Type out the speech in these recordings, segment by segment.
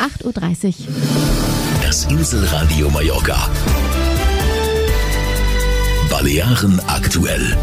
8.30 Uhr. Das Inselradio Mallorca. Balearen aktuell.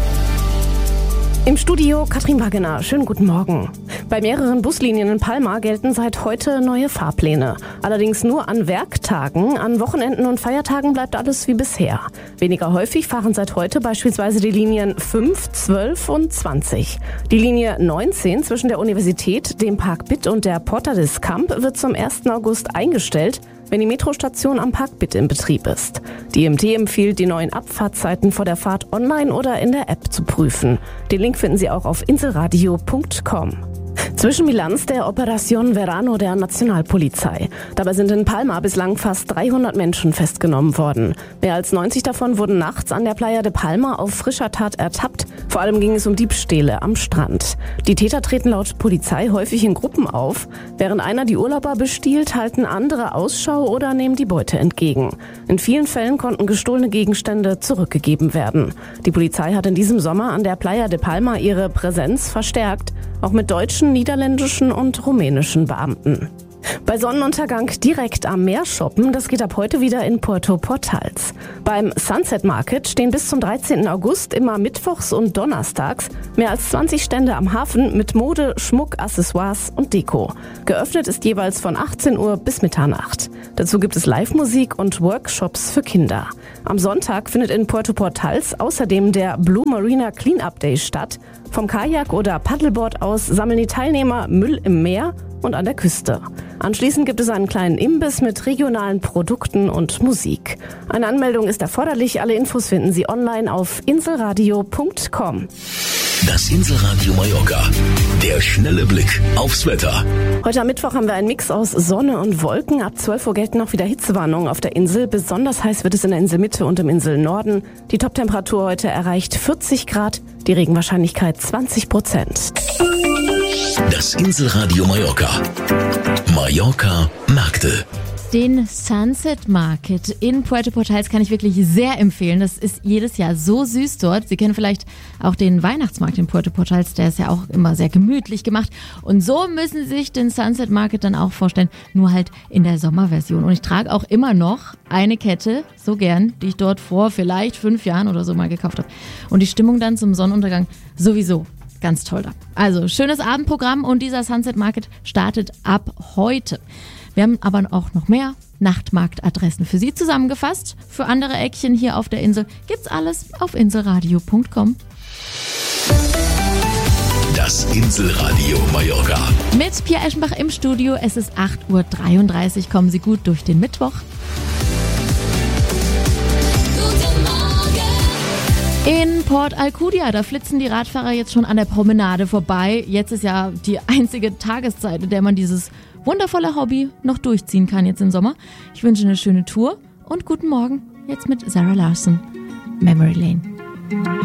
Im Studio Katrin Wagener. Schönen guten Morgen. Bei mehreren Buslinien in Palma gelten seit heute neue Fahrpläne. Allerdings nur an Werktagen. An Wochenenden und Feiertagen bleibt alles wie bisher. Weniger häufig fahren seit heute beispielsweise die Linien 5, 12 und 20. Die Linie 19 zwischen der Universität, dem Park Bitt und der Porta des Camp wird zum 1. August eingestellt, wenn die Metrostation am Park Bitt in Betrieb ist. Die IMT empfiehlt, die neuen Abfahrtzeiten vor der Fahrt online oder in der App zu prüfen. Den Link finden Sie auch auf inselradio.com. Zwischenbilanz der Operación Verano der Nationalpolizei. Dabei sind in Palma bislang fast 300 Menschen festgenommen worden. Mehr als 90 davon wurden nachts an der Playa de Palma auf frischer Tat ertappt. Vor allem ging es um Diebstähle am Strand. Die Täter treten laut Polizei häufig in Gruppen auf. Während einer die Urlauber bestiehlt, halten andere Ausschau oder nehmen die Beute entgegen. In vielen Fällen konnten gestohlene Gegenstände zurückgegeben werden. Die Polizei hat in diesem Sommer an der Playa de Palma ihre Präsenz verstärkt, auch mit deutschen, niederländischen und rumänischen Beamten. Bei Sonnenuntergang direkt am Meer shoppen, das geht ab heute wieder in Puerto Portals. Beim Sunset Market stehen bis zum 13. August immer mittwochs und donnerstags mehr als 20 Stände am Hafen mit Mode, Schmuck, Accessoires und Deko. Geöffnet ist jeweils von 18 Uhr bis Mitternacht. Dazu gibt es Live-Musik und Workshops für Kinder. Am Sonntag findet in Puerto Portals außerdem der Blue Marina Cleanup Day statt. Vom Kajak oder Paddleboard aus sammeln die Teilnehmer Müll im Meer und an der Küste. Anschließend gibt es einen kleinen Imbiss mit regionalen Produkten und Musik. Eine Anmeldung ist erforderlich. Alle Infos finden Sie online auf inselradio.com. Das Inselradio Mallorca. Der schnelle Blick aufs Wetter. Heute am Mittwoch haben wir einen Mix aus Sonne und Wolken. Ab 12 Uhr gelten auch wieder Hitzewarnungen auf der Insel. Besonders heiß wird es in der Inselmitte und im Inselnorden. Die Toptemperatur heute erreicht 40 Grad, die Regenwahrscheinlichkeit 20%. Das Inselradio Mallorca. Mallorca Märkte. Den Sunset Market in Puerto Portals kann ich wirklich sehr empfehlen. Das ist jedes Jahr so süß dort. Sie kennen vielleicht auch den Weihnachtsmarkt in Puerto Portals. Der ist ja auch immer sehr gemütlich gemacht. Und so müssen Sie sich den Sunset Market dann auch vorstellen, nur halt in der Sommerversion. Und ich trage auch immer noch eine Kette, so gern, die ich dort vor vielleicht 5 Jahren oder so mal gekauft habe. Und die Stimmung dann zum Sonnenuntergang sowieso. Ganz toll da. Also schönes Abendprogramm und dieser Sunset Market startet ab heute. Wir haben aber auch noch mehr Nachtmarktadressen für Sie zusammengefasst. Für andere Eckchen hier auf der Insel gibt's alles auf inselradio.com. Das Inselradio Mallorca. Mit Pia Eschenbach im Studio. Es ist 8.33 Uhr. Kommen Sie gut durch den Mittwoch. In Port Alcudia, da flitzen die Radfahrer jetzt schon an der Promenade vorbei. Jetzt ist ja die einzige Tageszeit, in der man dieses wundervolle Hobby noch durchziehen kann jetzt im Sommer. Ich wünsche eine schöne Tour und guten Morgen jetzt mit Sarah Larson, Memory Lane.